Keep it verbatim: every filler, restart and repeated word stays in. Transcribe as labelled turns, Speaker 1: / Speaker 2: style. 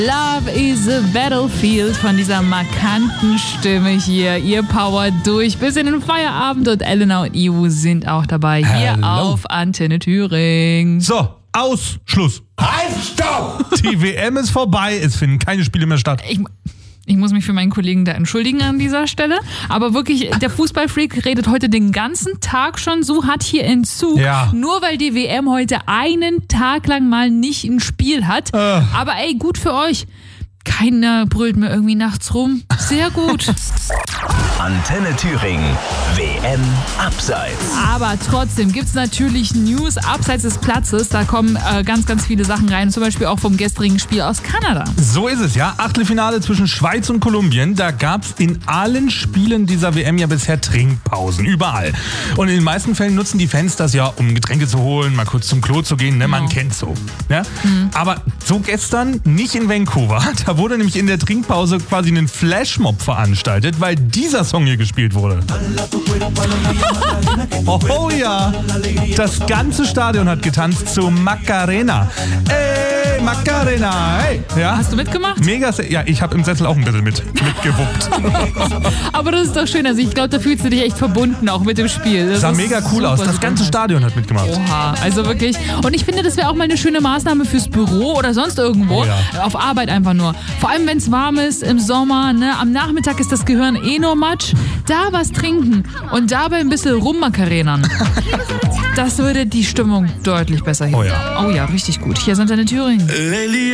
Speaker 1: Love is a Battlefield von dieser markanten Stimme hier. Ihr powert durch bis in den Feierabend und Elena und Ivo sind auch dabei hier
Speaker 2: Hello.
Speaker 1: auf Antenne Thüringen.
Speaker 2: So, aus, Schluss.
Speaker 3: Halt, stopp!
Speaker 2: Die W M ist vorbei, es finden keine Spiele mehr statt.
Speaker 1: Ich, ich muss mich für meinen Kollegen da entschuldigen an dieser Stelle. Aber wirklich, der Fußballfreak redet heute den ganzen Tag schon so hart hier in Zug.
Speaker 2: Ja.
Speaker 1: Nur weil die W M heute einen Tag lang mal nicht ein Spiel hat.
Speaker 2: Äh.
Speaker 1: Aber ey, gut für euch. Keiner brüllt mir irgendwie nachts rum. Sehr gut.
Speaker 3: Antenne Thüringen. W M Abseits.
Speaker 1: Aber trotzdem gibt's natürlich News abseits des Platzes. Da kommen äh, ganz, ganz viele Sachen rein. Zum Beispiel auch vom gestrigen Spiel aus Kanada.
Speaker 2: So ist es, ja. Achtelfinale zwischen Schweiz und Kolumbien. Da gab's in allen Spielen dieser W M ja bisher Trinkpausen. Überall. Und in den meisten Fällen nutzen die Fans das ja, um Getränke zu holen, mal kurz zum Klo zu gehen. Ne? Man
Speaker 1: Genau.
Speaker 2: kennt's so. Ja? Mhm. Aber so gestern nicht in Vancouver. Da wurde nämlich in der Trinkpause quasi einen Flashmob veranstaltet, weil dieser Song hier gespielt wurde. Oh ja, das ganze Stadion hat getanzt zu Macarena. Ey, Macarena, hey. Ja?
Speaker 1: Hast du mitgemacht?
Speaker 2: Mega, ja, ich habe im Sessel auch ein bisschen mit, mitgewuppt.
Speaker 1: Aber das ist doch schön. Also ich glaube, da fühlst du dich echt verbunden, auch mit dem Spiel. Das
Speaker 2: Sah
Speaker 1: ist
Speaker 2: mega cool
Speaker 1: super,
Speaker 2: aus. Das
Speaker 1: super
Speaker 2: ganze
Speaker 1: nice.
Speaker 2: Stadion hat mitgemacht.
Speaker 1: Oha, also wirklich. Und ich finde, das wäre auch mal eine schöne Maßnahme fürs Büro oder sonst irgendwo.
Speaker 2: Oh ja.
Speaker 1: Auf Arbeit einfach nur. Vor allem, wenn es warm ist, im Sommer, ne? Am Nachmittag ist das Gehirn eh nur Matsch. Da was trinken und dabei ein bisschen rummacarenern. Das würde die Stimmung deutlich besser heben.
Speaker 2: Oh ja.
Speaker 1: Oh ja, richtig gut. Hier sind Antenne Thüringen.